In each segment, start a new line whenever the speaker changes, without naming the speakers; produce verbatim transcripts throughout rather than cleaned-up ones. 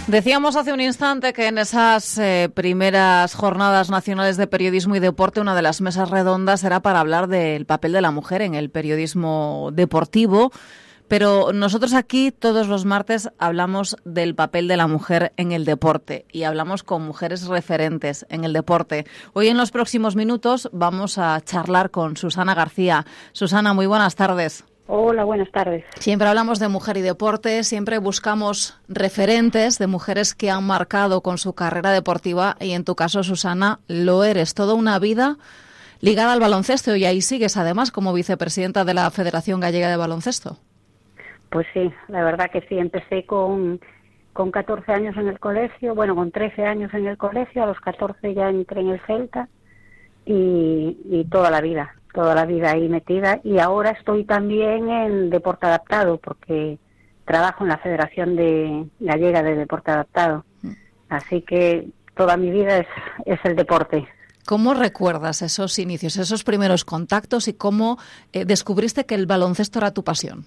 Decíamos hace un instante que en esas eh, primeras jornadas nacionales de periodismo y deporte, una de las mesas redondas era para hablar del papel de la mujer en el periodismo deportivo, pero nosotros aquí todos los martes hablamos del papel de la mujer en el deporte y hablamos con mujeres referentes en el deporte. Hoy en los próximos minutos vamos a charlar con Susana García. Susana, muy buenas tardes.
Hola, buenas tardes.
Siempre hablamos de mujer y deporte, siempre buscamos referentes de mujeres que han marcado con su carrera deportiva y en tu caso, Susana, lo eres, toda una vida ligada al baloncesto y ahí sigues además como vicepresidenta de la Federación Gallega de Baloncesto.
Pues sí, la verdad que sí, empecé con, con catorce años en el colegio, bueno, con trece años en el colegio, a los catorce ya entré en el Celta y, y toda la vida. toda la vida ahí metida, y ahora estoy también en deporte adaptado porque trabajo en la Federación de Gallega de Deporte Adaptado, así que toda mi vida es, es el deporte.
¿Cómo recuerdas esos inicios, esos primeros contactos y cómo eh, descubriste que el baloncesto era tu pasión?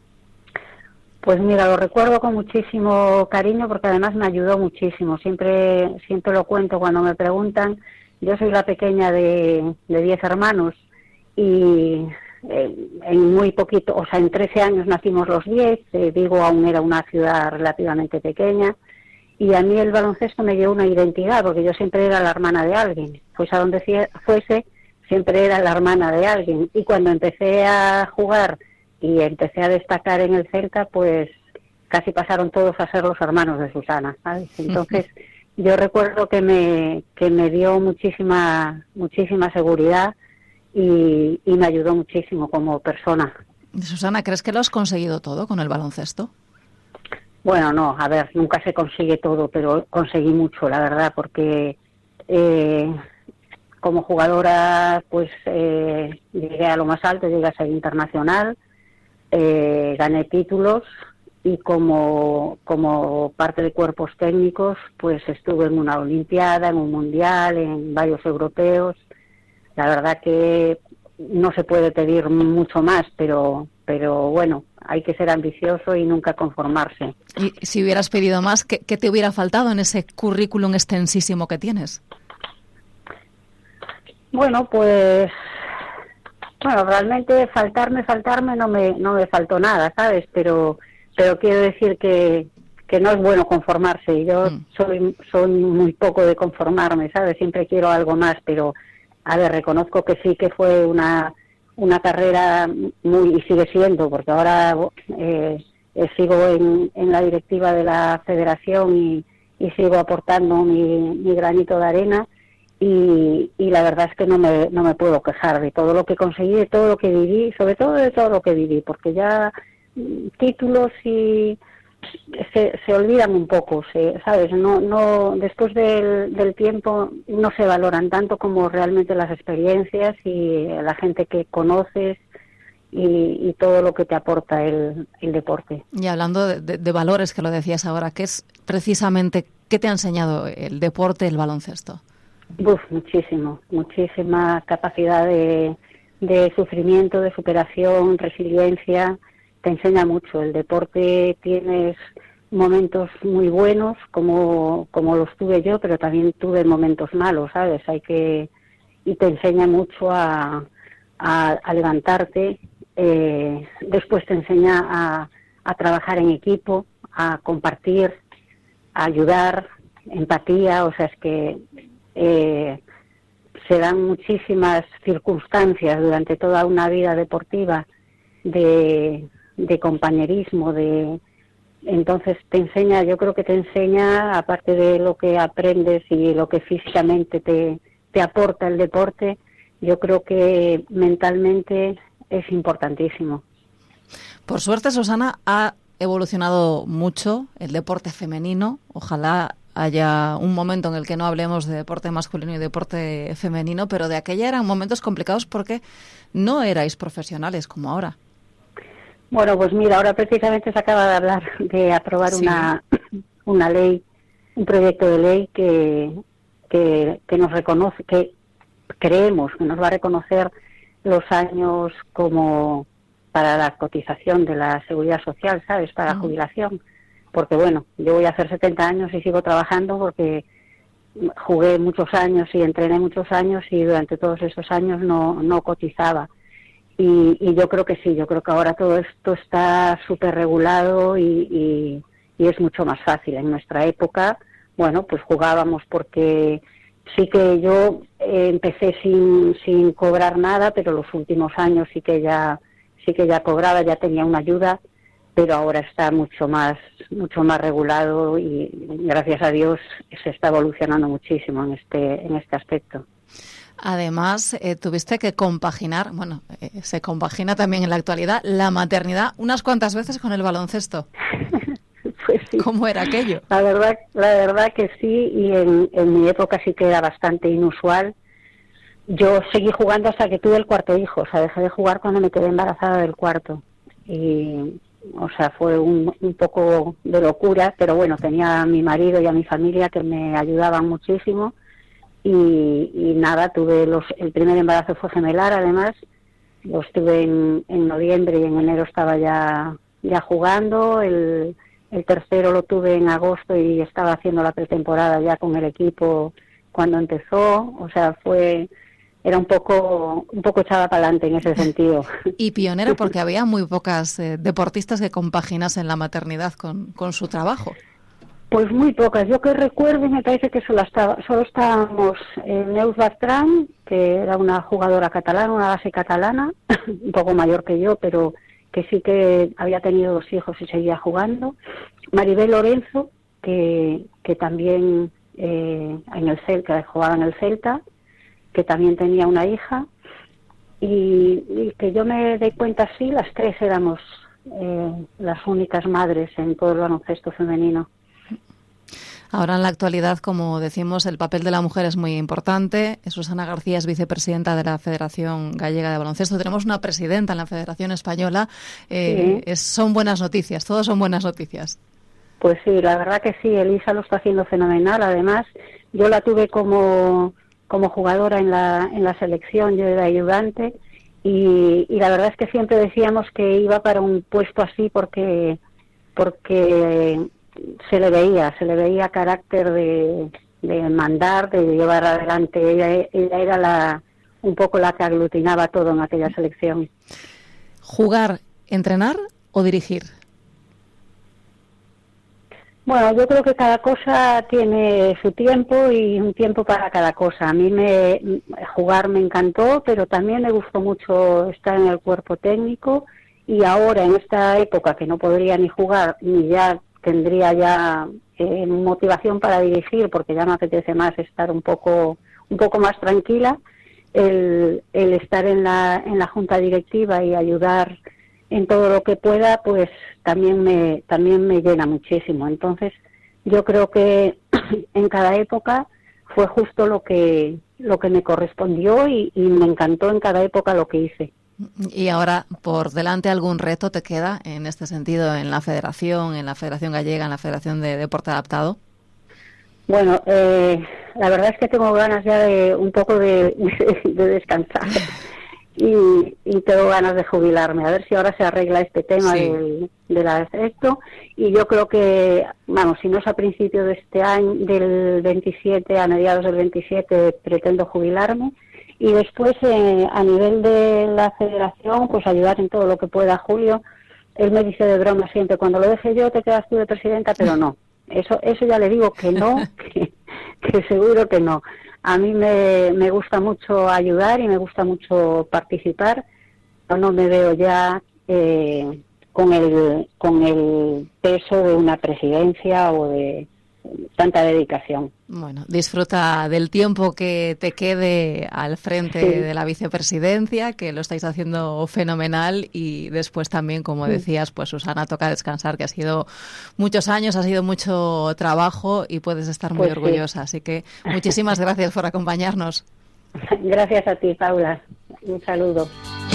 Pues mira, lo recuerdo con muchísimo cariño porque además me ayudó muchísimo, siempre siempre lo cuento cuando me preguntan. Yo soy la pequeña de de diez hermanos y eh, en muy poquito, o sea, en trece años nacimos los diez, eh, Vigo aún era una ciudad relativamente pequeña, y a mí el baloncesto me dio una identidad, porque yo siempre era la hermana de alguien, pues a donde fuese, siempre era la hermana de alguien, y cuando empecé a jugar y empecé a destacar en el Celta, pues casi pasaron todos a ser los hermanos de Susana, ¿sabes? Entonces, yo recuerdo que me, que me dio muchísima, muchísima seguridad, Y, y me ayudó muchísimo como persona.
Susana, ¿crees que lo has conseguido todo con el baloncesto?
Bueno, no, a ver, nunca se consigue todo, pero conseguí mucho, la verdad, porque eh, como jugadora, pues eh, llegué a lo más alto, llegué a ser internacional, eh, gané títulos y como, como parte de cuerpos técnicos, pues estuve en una olimpiada, en un mundial, en varios europeos. La verdad que no se puede pedir mucho más, pero pero bueno, hay que ser ambicioso y nunca conformarse.
Y si hubieras pedido más, ¿qué, qué te hubiera faltado en ese currículum extensísimo que tienes?
Bueno, pues bueno, realmente faltarme, faltarme no me no me faltó nada, ¿sabes? Pero pero quiero decir que que no es bueno conformarse. Yo mm. soy soy muy poco de conformarme, ¿sabes? Siempre quiero algo más, pero a ver, reconozco que sí que fue una una carrera muy, y sigue siendo, porque ahora eh, eh, sigo en, en la directiva de la federación y, y sigo aportando mi, mi granito de arena y, y la verdad es que no me, no me puedo quejar de todo lo que conseguí, de todo lo que viví, sobre todo de todo lo que viví, porque ya títulos y Se, se olvidan un poco, se, ¿sabes? No, no, después del, del tiempo no se valoran tanto como realmente las experiencias y la gente que conoces y, y todo lo que te aporta el, el deporte.
Y hablando de, de, de valores, que lo decías ahora, ¿qué es precisamente, qué te ha enseñado el deporte, el baloncesto?
Uf, muchísimo, muchísima capacidad de, de sufrimiento, de superación, resiliencia. Te enseña mucho. El deporte tienes momentos muy buenos como como los tuve yo, pero también tuve momentos malos, ¿sabes? Hay que y te enseña mucho a a, a levantarte. Eh, después te enseña a, a trabajar en equipo, a compartir, a ayudar, empatía. O sea, es que eh, se dan muchísimas circunstancias durante toda una vida deportiva de de compañerismo, de entonces te enseña, yo creo que te enseña, aparte de lo que aprendes y lo que físicamente te, te aporta el deporte, yo creo que mentalmente es importantísimo.
Por suerte, Susana, ha evolucionado mucho el deporte femenino. Ojalá haya un momento en el que no hablemos de deporte masculino y deporte femenino, pero de aquella eran momentos complicados porque no erais profesionales como ahora.
Bueno, pues mira, ahora precisamente se acaba de hablar de aprobar sí. una una ley, un proyecto de ley que, que que nos reconoce, que creemos que nos va a reconocer los años como para la cotización de la seguridad social, ¿sabes? Para la jubilación. porque bueno, yo voy a hacer setenta años y sigo trabajando porque jugué muchos años y entrené muchos años y durante todos esos años no, no cotizaba. Y, y yo creo que sí, yo creo que ahora todo esto está súper regulado y, y, y es mucho más fácil. En nuestra época, bueno, pues jugábamos porque sí que yo eh, empecé sin, sin cobrar nada, pero los últimos años sí que ya sí que ya cobraba, ya tenía una ayuda, pero ahora está mucho más mucho más regulado y gracias a Dios se está evolucionando muchísimo en este en este aspecto.
Además, eh, tuviste que compaginar, bueno, eh, se compagina también en la actualidad, la maternidad unas cuantas veces con el baloncesto.
Pues sí.
¿Cómo era aquello?
La verdad, la verdad que sí, y en, en mi época sí que era bastante inusual. Yo seguí jugando hasta que tuve el cuarto hijo, o sea, dejé de jugar cuando me quedé embarazada del cuarto. Y, o sea, fue un, un poco de locura, pero bueno, tenía a mi marido y a mi familia que me ayudaban muchísimo. Y, y nada, tuve los, el primer embarazo fue gemelar, además, los tuve en, en noviembre y en enero estaba ya, ya jugando, el, el tercero lo tuve en agosto y estaba haciendo la pretemporada ya con el equipo cuando empezó, o sea, fue... Era un poco un poco echada para adelante en ese sentido.
Y pionera porque había muy pocas eh, deportistas que compaginasen la maternidad con, con su trabajo.
Pues muy pocas. Yo que recuerdo, me parece que solo, estaba, solo estábamos en Neus Bertran, que era una jugadora catalana, una base catalana, un poco mayor que yo, pero que sí que había tenido dos hijos y seguía jugando. Maribel Lorenzo, que, que también eh, en el Celta, jugaba en el Celta, que también tenía una hija, y, y que yo me doy cuenta, sí, las tres éramos eh, las únicas madres en todo el baloncesto femenino.
Ahora en la actualidad, como decimos, el papel de la mujer es muy importante. Susana García es vicepresidenta de la Federación Gallega de Baloncesto. Tenemos una presidenta en la Federación Española. Eh, sí. es, son buenas noticias, todos son buenas noticias.
Pues sí, la verdad que sí, Elisa lo está haciendo fenomenal. Además, yo la tuve como... como jugadora en la en la selección, yo era ayudante y, y la verdad es que siempre decíamos que iba para un puesto así porque porque se le veía, se le veía carácter de, de mandar, de llevar adelante. Ella, ella era la un poco la que aglutinaba todo en aquella selección.
¿Jugar, entrenar o dirigir?
Bueno, yo creo que cada cosa tiene su tiempo y un tiempo para cada cosa. A mí me jugar me encantó, pero también me gustó mucho estar en el cuerpo técnico y ahora en esta época que no podría ni jugar ni ya tendría ya eh, motivación para dirigir porque ya me apetece más estar un poco un poco más tranquila, el, el estar en la en la junta directiva y ayudar en todo lo que pueda, pues también me también me llena muchísimo. Entonces, yo creo que en cada época fue justo lo que lo que me correspondió y, y me encantó en cada época lo que hice.
Y ahora, por delante, ¿algún reto te queda en este sentido en la Federación, en la Federación Gallega, en la Federación de Deporte Adaptado?
Bueno, eh, la verdad es que tengo ganas ya de un poco de, de descansar. Y, y tengo ganas de jubilarme, a ver si ahora se arregla este tema sí. del, del afecto, y yo creo que, vamos, si no es a principios de este año, del veintisiete, a mediados del veintisiete, pretendo jubilarme, y después eh, a nivel de la federación, pues ayudar en todo lo que pueda. Julio, él me dice de broma siempre, cuando lo deje yo te quedas tú de presidenta, pero no, eso eso ya le digo que no, que, que seguro que no. A mí me, me gusta mucho ayudar y me gusta mucho participar. Yo no me veo ya eh, con el con el peso de una presidencia o de tanta dedicación.
Bueno, disfruta del tiempo que te quede al frente sí. de la vicepresidencia, que lo estáis haciendo fenomenal, y después también, como sí. decías, pues Susana, toca descansar, que ha sido muchos años, ha sido mucho trabajo y puedes estar muy pues orgullosa. Sí. Así que muchísimas gracias por acompañarnos.
Gracias a ti, Paula. Un saludo.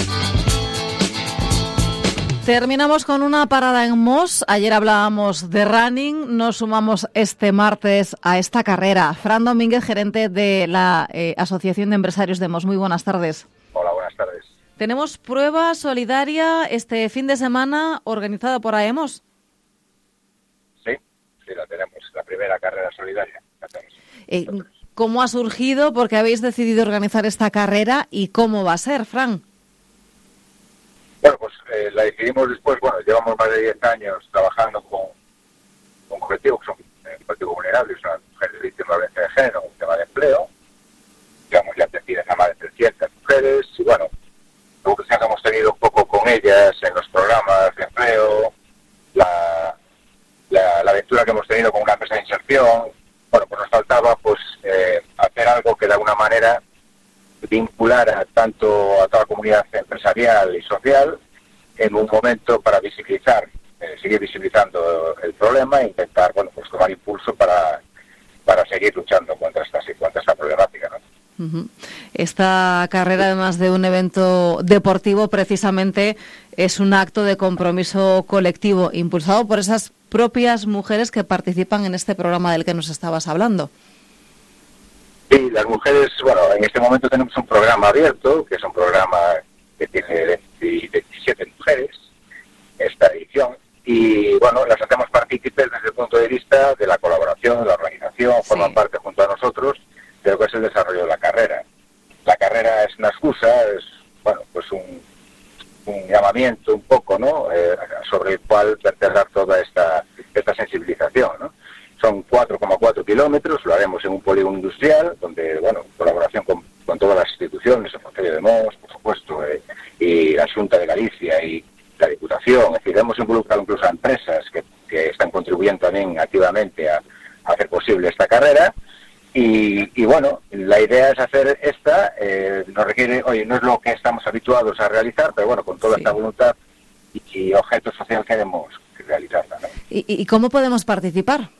Terminamos con una parada en Mos. Ayer hablábamos de running, nos sumamos este martes a esta carrera. Fran Domínguez, gerente de la eh, Asociación de Empresarios de Mos. Muy buenas tardes.
Hola, buenas tardes.
Tenemos prueba solidaria este fin de semana organizada por AEMOS.
Sí, primera carrera solidaria que hacemos.
Eh, ¿Cómo ha surgido? ¿Por qué habéis decidido organizar esta carrera y cómo va a ser, Fran?
Bueno, pues eh, la decidimos después, bueno, llevamos más de diez años trabajando con, con colectivos que son eh, colectivos vulnerables, son las mujeres víctimas de violencia de género, un tema de empleo, digamos, ya atendidas a más de trescientas mujeres, y bueno, la evolución que hemos tenido un poco con ellas en los programas de empleo, la, la, la aventura que hemos tenido con una empresa de inserción, bueno, pues nos faltaba pues eh, hacer algo que de alguna manera vinculara tanto a toda la comunidad empresarial y social en un momento para visibilizar, eh, seguir visibilizando el problema e intentar, bueno, pues tomar impulso para, para seguir luchando contra esta, contra esta problemática, ¿no?
Uh-huh. Esta carrera, además de un evento deportivo, precisamente es un acto de compromiso colectivo impulsado por esas propias mujeres que participan en este programa del que nos estabas hablando.
Sí, las mujeres, bueno, en este momento tenemos un programa abierto, que es un programa que tiene veintisiete mujeres, esta edición, y bueno, las hacemos partícipes desde el punto de vista de la colaboración, de la organización, sí. Forman parte junto a nosotros de lo que es el desarrollo de la carrera. La carrera es una excusa, es, bueno, pues un, un llamamiento un poco, ¿no?, eh, sobre el cual vertebrar toda esta, esta sensibilización, ¿no? Son cuatro coma cuatro kilómetros, lo haremos en un polígono industrial, donde, bueno, en colaboración con, con todas las instituciones, el Concello de Mos, por supuesto, eh, y la Xunta de Galicia y la Diputación. Es decir, hemos involucrado incluso a empresas que, que están contribuyendo también activamente a, a hacer posible esta carrera. Y, y bueno, la idea es hacer esta, eh, nos requiere, oye, no es lo que estamos habituados a realizar, pero bueno, con toda sí. esta voluntad y, y objeto social queremos realizarla, ¿no?
¿Y, ¿Y cómo podemos participar?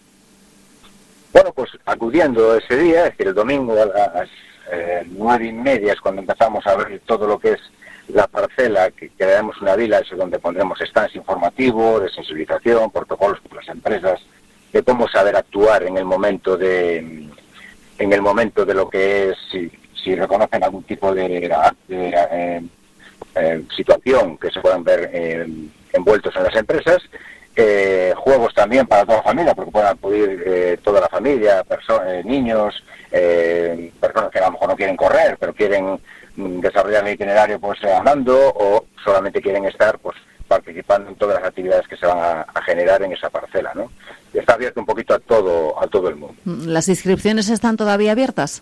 Bueno, pues acudiendo ese día, es decir, el domingo a las eh, nueve y media es cuando empezamos a ver todo lo que es la parcela, que crearemos una vila, es donde pondremos stands informativos, de sensibilización, protocolos con las empresas, de cómo saber actuar en el momento de en el momento de lo que es, si, si reconocen algún tipo de, de, de eh, eh, situación que se puedan ver eh, envueltos en las empresas. Eh, juegos también para toda la familia, porque pueden acudir eh, toda la familia, perso- eh, niños, eh, personas que a lo mejor no quieren correr, pero quieren mm, desarrollar el itinerario pues andando, o solamente quieren estar pues participando en todas las actividades que se van a, a generar en esa parcela, ¿no? Y está abierto un poquito a todo a todo el mundo.
¿Las inscripciones están todavía abiertas?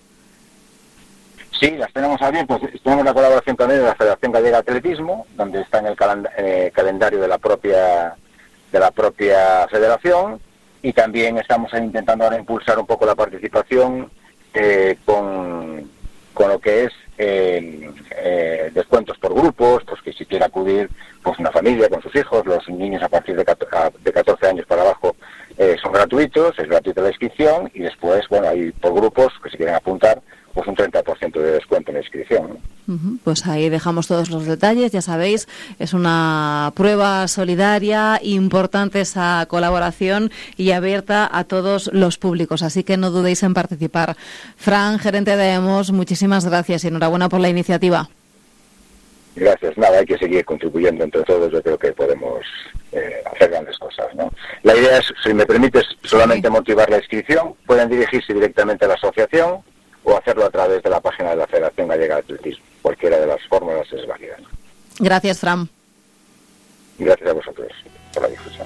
Sí, las tenemos abiertas. Tenemos la colaboración también de la Federación Gallega de Atletismo, donde está en el calend- eh, calendario de la propia de la propia federación, y también estamos intentando ahora impulsar un poco la participación eh, con, con lo que es eh, eh, descuentos por grupos, pues que si quiere acudir pues una familia con sus hijos, los niños a partir de catorce años para abajo eh, son gratuitos, es gratuita la inscripción, y después, bueno, hay por grupos que se quieren apuntar, pues un treinta por ciento de descuento en la inscripción, ¿no?
Uh-huh. Pues ahí dejamos todos los detalles, ya sabéis, es una prueba solidaria, importante esa colaboración y abierta a todos los públicos, así que no dudéis en participar. Fran, gerente de EMOS, muchísimas gracias y enhorabuena por la iniciativa.
Gracias, nada, hay que seguir contribuyendo entre todos, yo creo que podemos eh, hacer grandes cosas, ¿no? La idea es, si me permites, solamente sí. motivar la inscripción, pueden dirigirse directamente a la asociación o hacerlo a través de la página de la Federación Gallega de Atletismo. Cualquiera de las fórmulas es válida.
Gracias, Fran.
Gracias a vosotros por la difusión.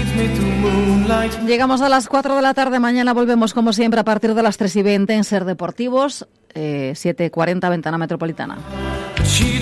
Llegamos a las cuatro de la tarde. Mañana volvemos, como siempre, a partir de las tres y veinte en Ser Deportivos, eh, siete cuarenta, Ventana Metropolitana.